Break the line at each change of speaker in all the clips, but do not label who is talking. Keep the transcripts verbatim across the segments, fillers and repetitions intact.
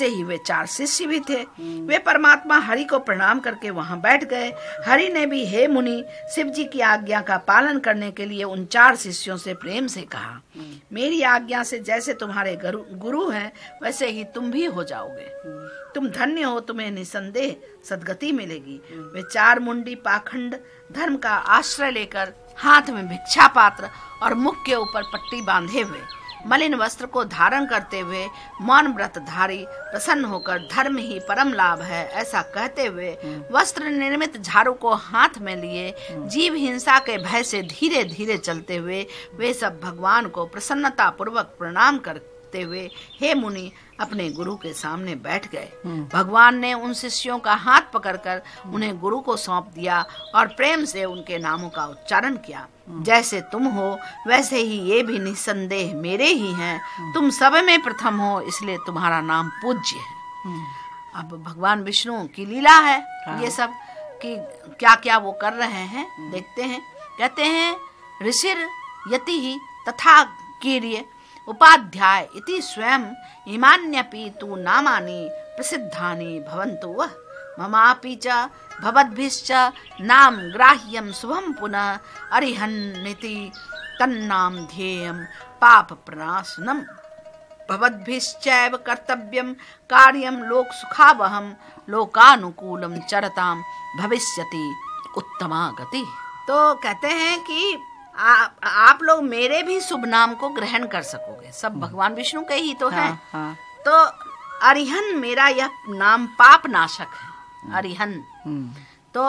वैसे ही वे चार शिष्य भी थे। वे परमात्मा हरि को प्रणाम करके वहां बैठ गए। हरि ने भी, हे मुनि, शिव जी की आज्ञा का पालन करने के लिए उन चार शिष्यों से प्रेम से कहा, मेरी आज्ञा से जैसे तुम्हारे गुरु गुरु हैं वैसे ही तुम भी हो जाओगे। तुम धन्य हो, तुम्हें निसंदेह सद्गति मिलेगी। वे चार मुंडी पाखंड धर्म का आश्रय लेकर हाथ में भिक्षा पात्र और मुख के ऊपर पट्टी बांधे हुए, मलिन वस्त्र को धारण करते हुए, मौन व्रत धारी प्रसन्न होकर धर्म ही परम लाभ है ऐसा कहते हुए, वस्त्र निर्मित झाड़ू को हाथ में लिए, जीव हिंसा के भय से धीरे धीरे चलते हुए वे सब भगवान को प्रसन्नता पूर्वक प्रणाम करते हुए, हे मुनि, अपने गुरु के सामने बैठ गए। भगवान ने उन शिष्यों का हाथ पकड़कर उन्हें गुरु को सौंप दिया और प्रेम से उनके नामों का उच्चारण किया। जैसे तुम हो वैसे ही ये भी निसंदेह मेरे ही हैं। तुम सब में प्रथम हो, इसलिए तुम्हारा नाम पूज्य है। अब भगवान विष्णु की लीला है ये सब कि क्या क्या वो कर रहे हैं, देखते हैं। कहते हैं, ऋषिर यति ही तथा कीर्य उपाध्याय इति स्वयं इमान्यपि तु नामानि प्रसिद्धानि भवन्तु वः ममापि च भवद्भिश्च नाम ग्राह्यं शुभं पुनः अरिहन्निति तन्नाम ध्येयं पाप प्रणाशनम् भवद्भिश्चैव कर्तव्यं कार्यं लोक सुखावहं लोकानुकूलं चरतां भविष्यति उत्तमा गति। तो कहते हैं कि आप आप लोग मेरे भी शुभ नाम को ग्रहण कर सकोगे। सब भगवान विष्णु के ही तो हैं।
हाँ, हाँ।
तो अरिहन मेरा यह नाम पाप नाशक है, अरिहन। तो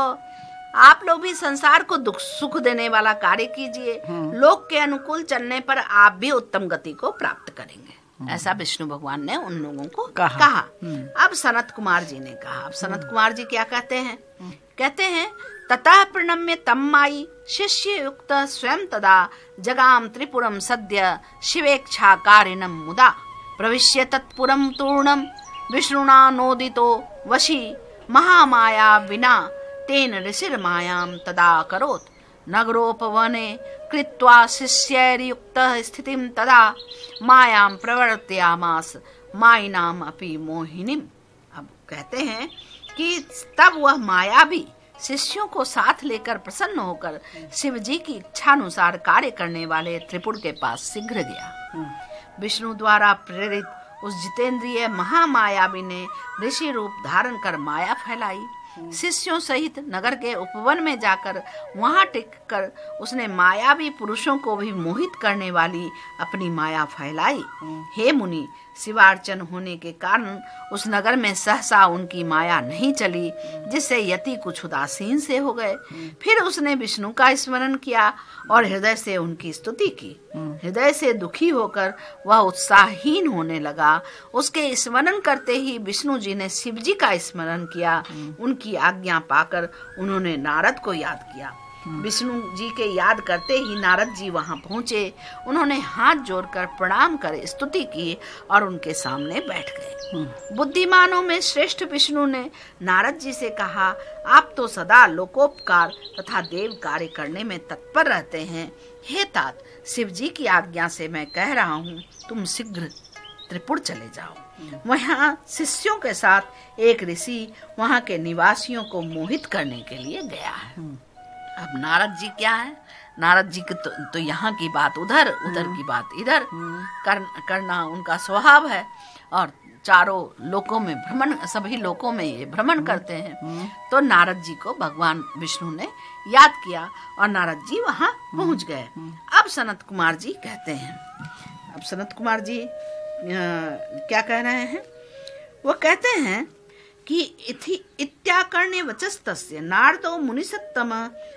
आप लोग भी संसार को दुख सुख देने वाला कार्य कीजिए, लोक के अनुकूल चलने पर आप भी उत्तम गति को प्राप्त करेंगे। ऐसा विष्णु भगवान ने उन लोगों को कहा, कहा। अब सनत कुमार जी ने कहा। अब सनत कुमार जी क्या कहते हैं? कहते हैं, ततः प्रणम्य तम माई शिष्य युक्त स्वयं तदा जगाम त्रिपुरम सद्य शिवेच्छा कारिणम मुदा प्रविश्य तत्पुरम तूर्णम विष्णुना नोदितो वशी महामाया विना तेन ऋषिर मायाम तदा करोत् नगरोपवने कृत्वा शिष्यैर्युक्त स्थितिम तदा मायाम प्रवर्तयामास मायिनाम अपि मोहिनीम। अब कहते हैं कि तब वह माया भी शिष्यों को साथ लेकर प्रसन्न होकर शिव जी की इच्छा अनुसार कार्य करने वाले त्रिपुर के पास शीघ्र गया। विष्णु द्वारा प्रेरित उस जितेंद्रिय महामायावी ने ऋषि रूप धारण कर माया फैलाई। शिष्यों सहित नगर के उपवन में जाकर वहां टिक कर उसने मायावी पुरुषों को भी मोहित करने वाली अपनी माया फैलाई। हे मुनि, शिवार्चन होने के कारण उस नगर में सहसा उनकी माया नहीं चली, जिससे यति कुछ उदासीन से हो गए। फिर उसने विष्णु का स्मरण किया और हृदय से उनकी स्तुति की। हृदय से दुखी होकर वह उत्साहहीन होने लगा। उसके स्मरण करते ही विष्णु जी ने शिव जी का स्मरण किया। उनकी आज्ञा पाकर उन्होंने नारद को याद किया। विष्णु जी के याद करते ही नारद जी वहां पहुंचे। उन्होंने हाथ जोड़कर प्रणाम कर स्तुति की और उनके सामने बैठ गए। बुद्धिमानों में श्रेष्ठ विष्णु ने नारद जी से कहा, आप तो सदा लोकोपकार तथा देव कार्य करने में तत्पर रहते हैं। हे तात, शिव जी की आज्ञा से मैं कह रहा हूँ, तुम शीघ्र त्रिपुर चले जाओ। वहाँ शिष्यों के साथ एक ऋषि वहाँ के निवासियों को मोहित करने के लिए गया है। अब नारद जी क्या है? नारद जी की तो, तो यहाँ की बात उधर, उधर की बात इधर कर, करना उनका स्वभाव है। और चारों लोकों में भ्रमण, सभी लोकों में ये भ्रमण करते हैं। तो नारद जी को भगवान विष्णु ने याद किया और नारद जी वहाँ पहुँच गए। अब सनत कुमार जी कहते हैं, अब सनत कुमार जी आ, क्या कह रहे हैं? वो कहते हैं कि इति इत्याकर्णे वचस्तस्य नारदो मुनिसत्तम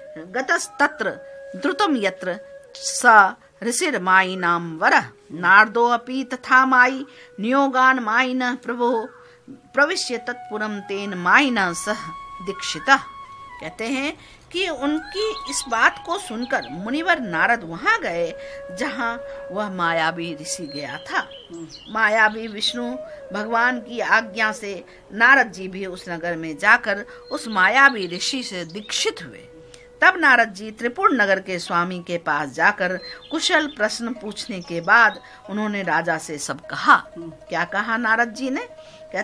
गतस्तत्र द्रुतम यत्र स ऋषिर मायिनाम वरः नारदो अपि तथा मायि नियोगान मायिनः प्रभो प्रविश्य तत्पुरम तेन मायिनः सह दीक्षितः। कहते हैं कि उनकी इस बात को सुनकर मुनिवर नारद वहां गए जहां वह मायावी ऋषि गया था। मायावी विष्णु भगवान की आज्ञा से नारद जी भी उस नगर में जाकर उस मायावी ऋषि से दीक्षित हुए। तब नारद जी त्रिपुर नगर के स्वामी के पास जाकर कुशल प्रश्न पूछने के बाद उन्होंने राजा से सब कहा। क्या कहा नारद जी ने?